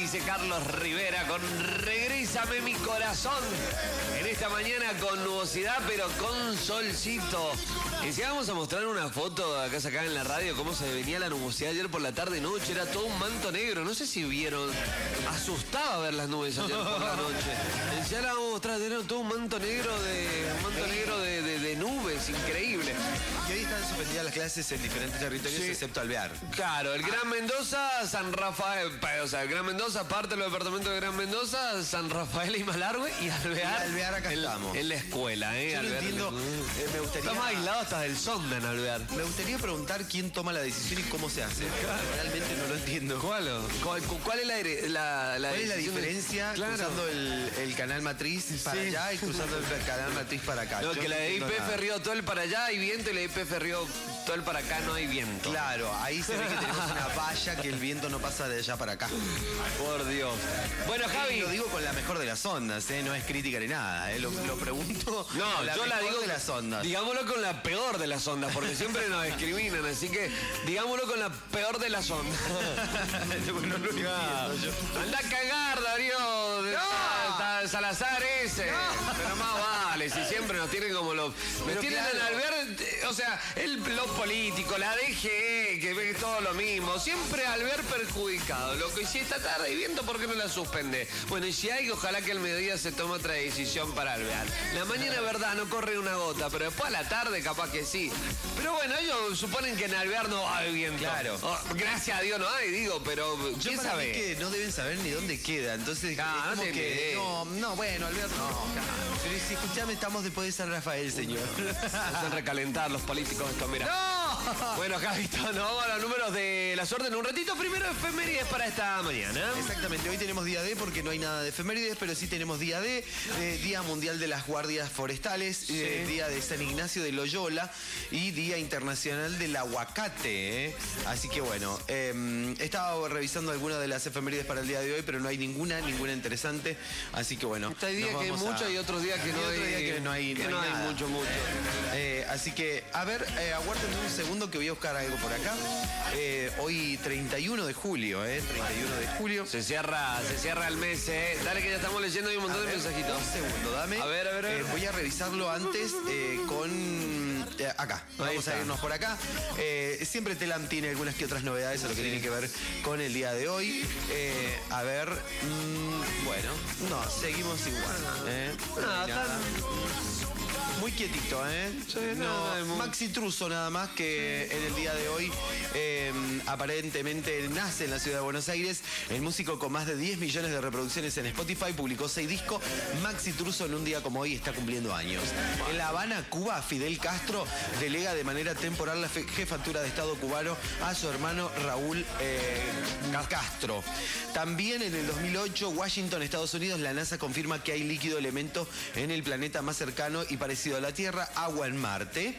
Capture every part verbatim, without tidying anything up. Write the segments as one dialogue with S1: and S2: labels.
S1: dice Carlos Rivera con Regrésame mi corazón. En esta mañana con nubosidad, pero con solcito. Y si vamos a mostrar una foto acá sacada en la radio, cómo se venía la nubosidad ayer por la tarde noche. Era todo un manto negro. No sé si vieron. Asustaba ver las nubes ayer por la noche. Ya la vamos a mostrar, era todo un manto negro de. Un manto negro de, de, de nubes, increíble.
S2: Y hoy están suspendidas las clases en diferentes territorios, sí, excepto Alvear.
S1: Claro, el Gran Mendoza, San Rafael, o sea, el Gran Mendoza, parte de los departamentos de Gran Mendoza, San Rafael y Malargüe y Alvear.
S2: Y Alvear acá
S1: en,
S2: estamos.
S1: En la escuela, ¿eh?
S2: Yo no
S1: Alvear,
S2: entiendo, eh, me gustaría...
S1: Estamos aislados hasta del sonda en Alvear.
S2: Me gustaría preguntar quién toma la decisión y cómo se hace. Realmente no lo entiendo.
S1: ¿Cuál? ¿Cuál, cuál es la, la, la,
S2: ¿Cuál es la diferencia
S1: de... claro.
S2: cruzando el, el canal matriz para sí. allá y cruzando el canal matriz para acá?
S1: No,
S2: Yo
S1: que
S2: no
S1: la de I P F rió todo el para allá hay viento y la I P F rió todo el para acá no hay viento.
S2: Claro, ahí se ve que tenemos una valla que el viento no pasa de allá para acá.
S1: Por Dios. Bueno, Javi.
S2: Lo digo con la mejor de las ondas, ¿eh? No es crítica ni nada, ¿eh? Lo, lo pregunto.
S1: No,
S2: la
S1: yo la digo
S2: de las ondas.
S1: Digámoslo con la peor de las ondas, porque siempre nos discriminan, así que digámoslo con la peor de las ondas.
S2: no lo entiendo, yo.
S1: Anda a cagar, Darío.
S2: No.
S1: Está, está Salazar ese. No. Pero más vale, si siempre nos tienen como los. Nos tienen claro. en Alvear, o sea, el, los políticos, la D G E, que ve todo lo mismo. Siempre Alvear perjudicado, loco. Y si esta tarde hay viento, ¿por qué no la suspende? Bueno, y si hay, ojalá que al mediodía se tome otra decisión para Alvear. La mañana, verdad, no corre una gota, pero después a la tarde capaz que sí. Pero bueno, ellos suponen que en Alvear no hay viento.
S2: Claro.
S1: Oh, gracias a Dios no hay, digo, pero ¿quién
S2: Yo
S1: sabe?
S2: Que no deben saber ni dónde queda. Entonces,
S1: ah,
S2: es como
S1: no
S2: que. No, no, bueno, Alvear no. Claro. Pero si escuchame, estamos después de San Rafael, señor.
S1: Hacen recalentar los políticos esto, mira.
S2: ¡No!
S1: Bueno, Javito, nos vamos a los números de la suerte en un ratito. Primero efemérides para esta mañana.
S2: Exactamente, hoy tenemos día D porque no hay nada de efemérides, pero sí tenemos día D, eh, Día Mundial de las Guardias Forestales, sí. eh, Día de San Ignacio de Loyola y Día Internacional del Aguacate. Eh. Así que bueno, eh, estaba revisando algunas de las efemérides para el día de hoy, pero no hay ninguna, ninguna interesante. Así que bueno.
S1: Hay días que hay mucho a... y otros días que no hay,
S2: día que no hay,
S1: que
S2: no
S1: no
S2: hay,
S1: hay
S2: nada.
S1: mucho, mucho.
S2: Eh, así que, a ver, eh, aguárdenme un segundo que voy a buscar algo por acá. Eh, hoy treinta y uno de julio, ¿eh? treinta y uno de julio.
S1: Se cierra, se cierra el mes, ¿eh? Dale que ya estamos leyendo ahí un montón
S2: a
S1: de
S2: ver,
S1: mensajitos.
S2: Un segundo, dame.
S1: A ver, a ver, a ver.
S2: Eh, voy a revisarlo antes eh, con... Eh, acá,
S1: ahí
S2: vamos
S1: está.
S2: a irnos por acá. Eh, siempre Telam tiene algunas que otras novedades a lo que sí. tiene que ver con el día de hoy. Eh, a ver, mmm, bueno, no, seguimos igual. ¿eh?
S1: No, tan...
S2: Muy quietito, ¿eh?
S1: Sí,
S2: no,
S1: no,
S2: Maxi Truso nada más que en el día de hoy eh, aparentemente nace en la ciudad de Buenos Aires. El músico con más de diez millones de reproducciones en Spotify publicó seis discos. Maxi Truso en un día como hoy está cumpliendo años. En La Habana, Cuba, Fidel Castro delega de manera temporal la jefatura de Estado cubano a su hermano Raúl eh, Castro. También en el dos mil ocho, Washington, Estados Unidos, la NASA confirma que hay líquido elemento en el planeta más cercano y parecido a la Tierra, agua en Marte.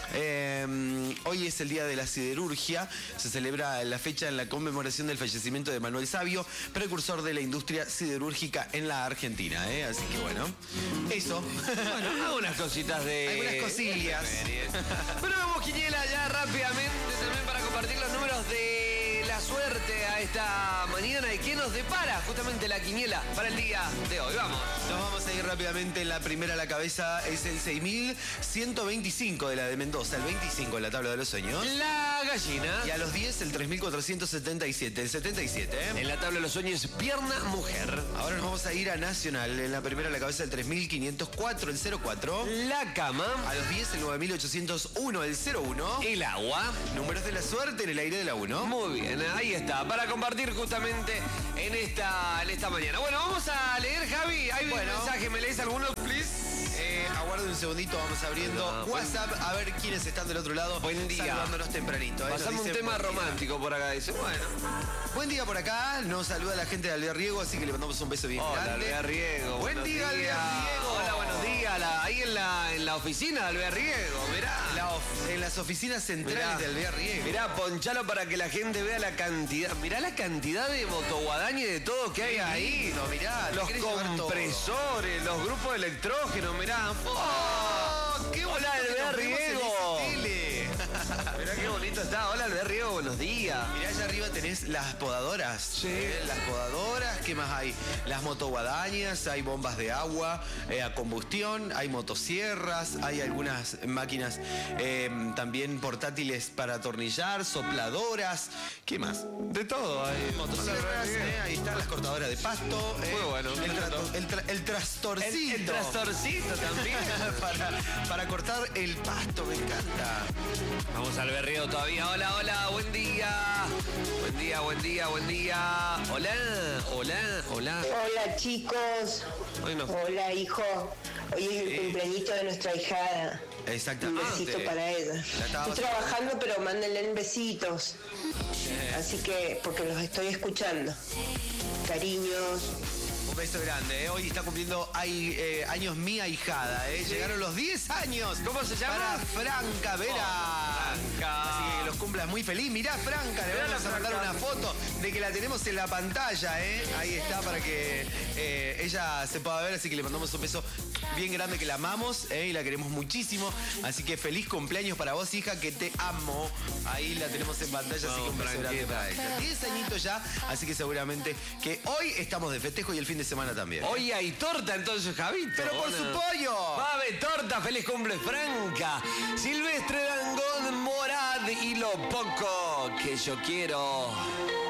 S2: Eh, hoy es el día de la siderurgia. Se celebra la fecha en la conmemoración del fallecimiento de Manuel Savio, precursor de la industria siderúrgica en la Argentina. ¿eh? Así que bueno, eso.
S1: Bueno, algunas cositas de...
S2: Algunas cosillas.
S1: Bueno, vamos, Quiniela, ya rápidamente también para compartir los números de la suerte a esta mañana y qué nos depara justamente la quiniela para el día de hoy. Vamos.
S2: Nos vamos a ir rápidamente. La primera a la cabeza es el seis mil ciento veinticinco de la de Mendoza, el veinticinco en la tabla de los sueños.
S1: La gallina.
S2: Y a los diez el tres mil cuatrocientos setenta y siete, el setenta y siete. ¿eh?
S1: En la tabla de los sueños, pierna mujer.
S2: Ahora nos vamos a ir a Nacional. En la primera a la cabeza el tres mil quinientos cuatro, el cero cuatro.
S1: La cama.
S2: A los diez el nueve mil ochocientos uno, el cero uno.
S1: El agua.
S2: Números de la suerte en el aire de la uno.
S1: Muy bien, ahí está, para compartir justamente en esta, en esta mañana. Bueno, vamos a leer, Javi. Hay
S2: bueno.
S1: un mensaje, ¿me lees alguno, please?
S2: Eh, aguarden un segundito, vamos abriendo no, WhatsApp buen... a ver quiénes están del otro lado.
S1: Buen día.
S2: Saludándonos tempranito. ¿eh?
S1: Pasamos un tema romántico por acá, dice. Bueno.
S2: Buen día por acá, nos saluda la gente de Alvear Riego, así que le mandamos un beso bien
S1: Hola,
S2: grande.
S1: Alvear Riego.
S2: Buen día, Alvear Riego.
S1: Hola, buenos días. La, ahí en la, en la oficina de Alvear Riego, mirá.
S2: La of, en las oficinas centrales mirá, de Alvear Riego.
S1: Mirá, ponchalo para que la gente vea la cantidad. Mirá la cantidad de motoguadaña y de todo que hay ahí.
S2: No, mirá,
S1: los compresores, los grupos de electrógeno, mirá. ¡Oh! ¡Qué hola, Alvear Riego! Mirá qué bonito está. Hola, Alvear Riego, buenos días.
S2: Mirá allá arriba arriba tenés las podadoras.
S1: Sí.
S2: Eh, las podadoras, ¿qué más hay? Las motoguadañas, hay bombas de agua eh, a combustión, hay motosierras, hay algunas máquinas eh, también portátiles para atornillar, sopladoras. ¿Qué más?
S1: De todo. Hay
S2: Motosierras, eh, ahí están las cortadoras de pasto. eh,
S1: Muy bueno, me
S2: El,
S1: encantó.
S2: trato- el, tra- el trastorcito.
S1: El, el trastorcito también.
S2: para, para cortar el pasto, me encanta.
S1: Vamos al berreo todavía. Hola, hola, buen día. Buen día, buen día, buen día. Hola, hola, hola.
S3: Hola chicos,
S1: Hoy no.
S3: hola hijo, hoy es el
S1: Sí.
S3: cumpleañito de nuestra hijada. Un
S2: Exactamente.
S3: besito para ella.
S2: La estaba-
S3: Estoy trabajando pero mándenle besitos. Así que, porque los estoy escuchando. Cariños.
S2: Un beso grande, ¿eh? Hoy está cumpliendo hay, eh, años mi ahijada, ¿eh? Llegaron los diez años.
S1: ¿Cómo se llama?
S2: Para Franca Vera.
S1: Oh, Franca.
S2: Así que que los cumplas muy feliz. Mirá, Franca, le
S1: Mirá
S2: vamos
S1: la
S2: a mandar
S1: Franca.
S2: una foto de que la tenemos en la pantalla, ¿eh? Ahí está para que eh, ella se pueda ver, así que le mandamos un beso bien grande, que la amamos, ¿eh? Y la queremos muchísimo. Así que feliz cumpleaños para vos, hija, que te amo. Ahí la tenemos en pantalla, así que un beso grande
S1: Franquita.
S2: para ella. diez añitos ya, así que seguramente que hoy estamos de festejo y el fin de semana también.
S1: Hoy hay torta entonces, Javito.
S2: ¡Pero por
S1: ¿o
S2: su
S1: no?
S2: pollo!
S1: Va a haber torta, feliz cumple, Franca. Silvestre Dangond, Morad y lo poco que yo quiero.